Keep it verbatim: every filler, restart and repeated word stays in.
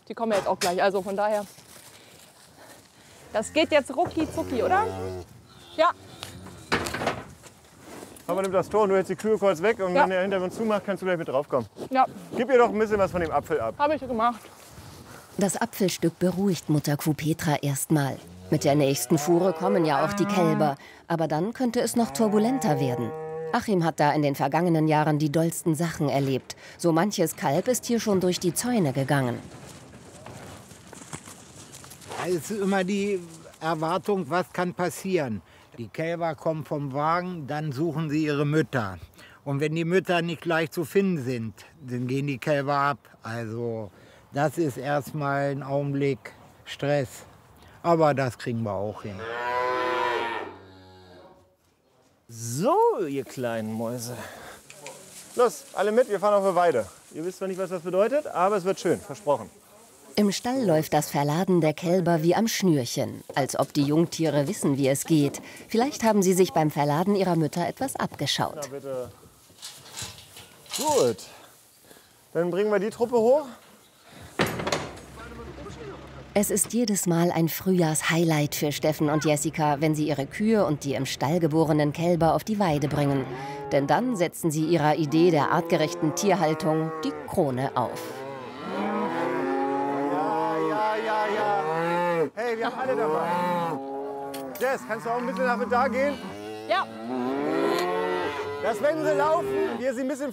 Die kommen ja jetzt auch gleich, also von daher. Das geht jetzt rucki zucki, oder? Ja. Aber nimm das Tor und du hältst die Kühe kurz weg und Ja. wenn er hinter uns zumacht, kannst du gleich mit draufkommen. Ja, Gib ihr doch ein bisschen was von dem Apfel ab. habe ich gemacht. Das Apfelstück beruhigt Mutter Kuh Petra erstmal. Mit der nächsten Fuhre kommen ja auch die Kälber. Aber dann könnte es noch turbulenter werden. Achim hat da in den vergangenen Jahren die dollsten Sachen erlebt. So manches Kalb ist hier schon durch die Zäune gegangen. Es ist immer die Erwartung, was kann passieren. Die Kälber kommen vom Wagen, dann suchen sie ihre Mütter. Und wenn die Mütter nicht gleich zu finden sind, dann gehen die Kälber ab. Also das ist erstmal ein Augenblick Stress. Aber das kriegen wir auch hin. So, ihr kleinen Mäuse. Los, alle mit, wir fahren auf eine Weide. Ihr wisst zwar nicht, was das bedeutet, aber es wird schön, versprochen. Im Stall läuft das Verladen der Kälber wie am Schnürchen. Als ob die Jungtiere wissen, wie es geht. Vielleicht haben sie sich beim Verladen ihrer Mütter etwas abgeschaut. Na bitte. Gut. Dann bringen wir die Truppe hoch. Es ist jedes Mal ein Frühjahrshighlight für Steffen und Jessica, wenn sie ihre Kühe und die im Stall geborenen Kälber auf die Weide bringen. Denn dann setzen sie ihrer Idee der artgerechten Tierhaltung die Krone auf. Ja, ja, ja, ja. Hey, wir haben alle dabei. Jess, kannst du auch ein bisschen nach da gehen? Ja. Dass wenn sie laufen, wir sie ein bisschen